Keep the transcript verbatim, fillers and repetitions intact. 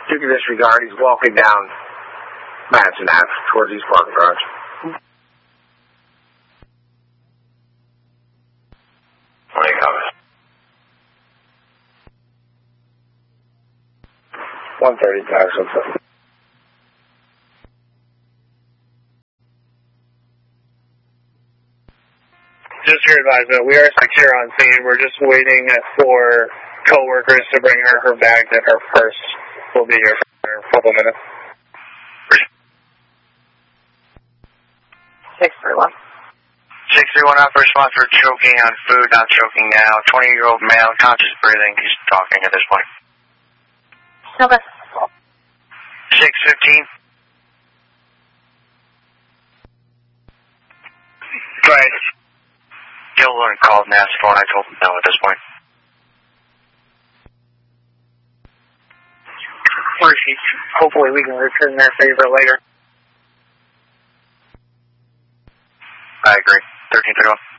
You can disregard. He's walking down Madison Ave towards East Park Garage. What do you got? one thirty, Jackson. Just your advisement, we are secure on scene. We're just waiting for co-workers to bring her her bags and her purse. We'll be here for a couple minutes. six three one. six three one, out for response for choking on food, not choking now. twenty-year-old male, conscious breathing. He's talking at this point. Okay. six fifteen. Go ahead. Gillen called and asked for, and I told him no at this point. Hopefully we can return their favor later. I agree. thirteen thirty-one.